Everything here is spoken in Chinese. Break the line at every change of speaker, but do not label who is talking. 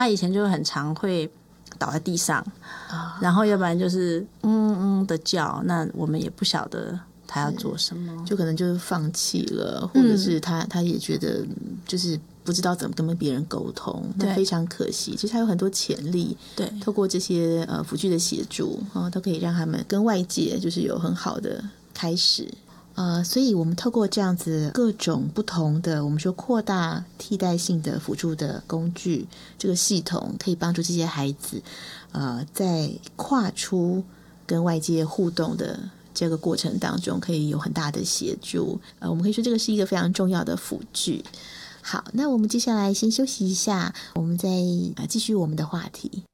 他以前就很常会倒在地上，然后要不然就是的叫，那我们也不晓得他要做什么，
就可能就是放弃了，或者是他也觉得就是不知道怎么跟别人沟通，那非常可惜。其实他有很多潜力，
对，
透过这些辅具的协助都可以让他们跟外界就是有很好的开始。所以我们透过这样子各种不同的，我们说扩大替代性的辅助的工具，这个系统可以帮助这些孩子在跨出跟外界互动的这个过程当中可以有很大的协助。我们可以说这个是一个非常重要的辅具。好，那我们接下来先休息一下，我们再继续我们的话题。